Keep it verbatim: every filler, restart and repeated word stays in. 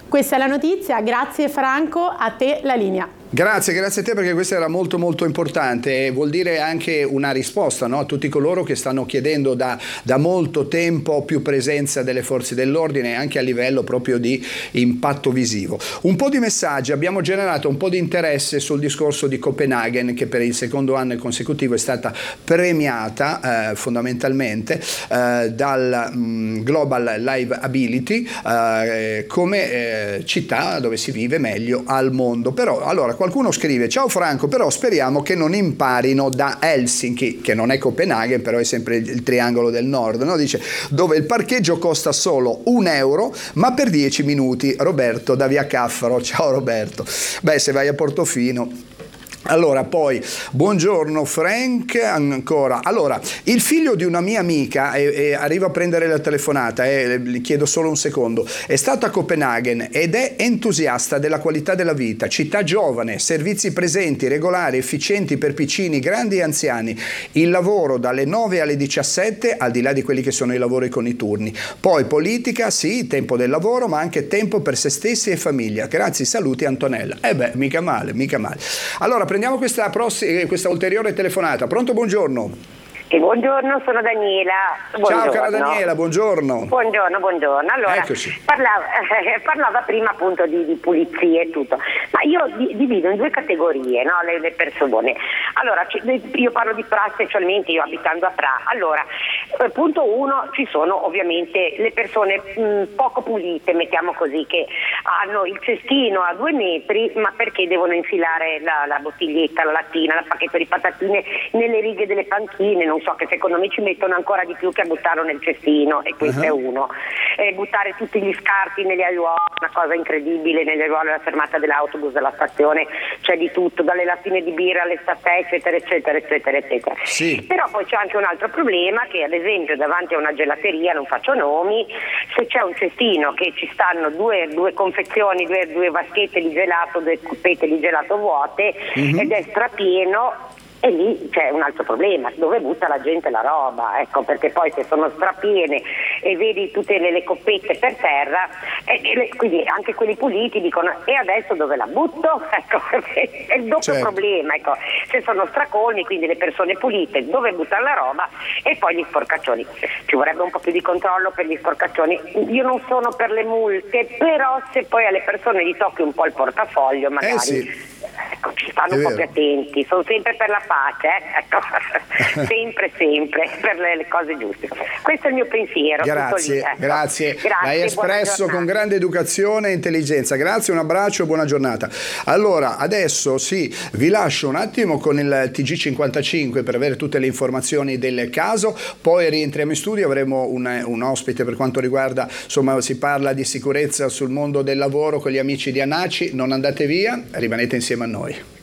Questa è la notizia, grazie Franco, a te la linea. Grazie, grazie a te, perché questo era molto molto importante e vuol dire anche una risposta, no, a tutti coloro che stanno chiedendo da, da molto tempo più presenza delle forze dell'ordine anche a livello proprio di impatto visivo. Un po' di messaggi, abbiamo generato un po' di interesse sul discorso di Copenaghen, che per il secondo anno consecutivo è stata premiata eh, fondamentalmente eh, dal mh, Global Liveability eh, come eh, città dove si vive meglio al mondo. Però allora qualcuno scrive: ciao Franco, però speriamo che non imparino da Helsinki, che non è Copenaghen, però è sempre il triangolo del nord, no? Dice, dove il parcheggio costa solo un euro, ma per dieci minuti. Roberto da Via Caffaro. Ciao Roberto. Beh, se vai a Portofino. Allora, poi, buongiorno Frank, ancora. Allora, il figlio di una mia amica, e, e arrivo a prendere la telefonata, e gli chiedo solo un secondo, è stato a Copenaghen ed è entusiasta della qualità della vita, città giovane, servizi presenti, regolari, efficienti per piccini, grandi e anziani, il lavoro dalle nove alle diciassette, al di là di quelli che sono i lavori con i turni. Poi politica, sì, tempo del lavoro, ma anche tempo per se stessi e famiglia. Grazie, saluti Antonella. Eh beh, mica male, mica male. Allora, prendiamo questa, prossima, questa ulteriore telefonata. Pronto, buongiorno. Sì, buongiorno, sono Daniela. Buongiorno. Ciao cara Daniela, buongiorno. Buongiorno, buongiorno. Allora, parlava, eh, parlava prima appunto di, di pulizie e tutto, ma io di, divido in due categorie, no, le, le persone. Allora, io parlo di Pra specialmente, io abitando a Pra. Allora, punto uno, ci sono ovviamente le persone mh, poco pulite, mettiamo così, che hanno il cestino a due metri, ma perché devono infilare la, la bottiglietta, la lattina, la pacchetto di patatine nelle righe delle panchine, non so, che secondo me ci mettono ancora di più che a buttarlo nel cestino, e questo uh-huh. è uno. E buttare tutti gli scarti nelle aiuole, una cosa incredibile, nelle aiuole alla fermata dell'autobus, della stazione, c'è di tutto, dalle lattine di birra alle staffè, eccetera, eccetera, eccetera, eccetera. Sì. Però poi c'è anche un altro problema, che ad esempio davanti a una gelateria, non faccio nomi, se c'è un cestino che ci stanno due, due confezioni, due, due vaschette di gelato, due coppette di gelato vuote, uh-huh. ed è strapieno, e lì c'è un altro problema, dove butta la gente la roba, ecco, perché poi se sono strapiene e vedi tutte le, le coppette per terra, e, e le, quindi anche quelli puliti dicono: e adesso dove la butto? Ecco, è il doppio certo. problema, ecco, se sono stracolmi, quindi le persone pulite, dove buttano la roba, e poi gli sporcaccioni. Ci vorrebbe un po' più di controllo per gli sporcaccioni. Io non sono per le multe, però se poi alle persone gli tocchi un po' il portafoglio, magari. Eh sì. Ecco, ci stanno un po' più attenti, sono sempre per la pace, eh? Ecco. sempre, sempre per le, le cose giuste. Questo è il mio pensiero. Grazie, lì, ecco. grazie. Grazie. L'hai espresso con grande educazione e intelligenza. Grazie, un abbraccio e buona giornata. Allora, adesso sì, vi lascio un attimo con il T G cinquantacinque per avere tutte le informazioni del caso, poi rientriamo in studio, avremo un, un ospite per quanto riguarda, insomma, si parla di sicurezza sul mondo del lavoro con gli amici di Anaci. Non andate via, rimanete insieme a noi.